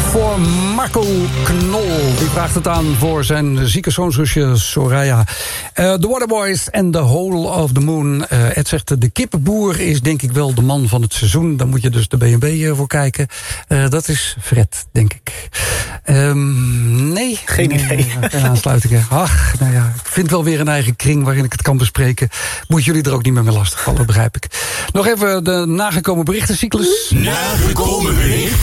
voor Marco Knol. Die vraagt het aan voor zijn zieke zoonzusje Soraya. The Waterboys en The Hole of the Moon. Ed zegt, de kippenboer is denk ik wel de man van het seizoen. Dan moet je dus de B&B voor kijken. Dat is Fred, denk ik. Nee. Geen idee. Geen aansluitingen. Ach, nou ja, ik vind wel weer een eigen kring waarin ik het kan bespreken. Moet jullie er ook niet meer mee lastigvallen, begrijp ik. Nog even de nagekomen berichtencyclus. Nagekomen bericht.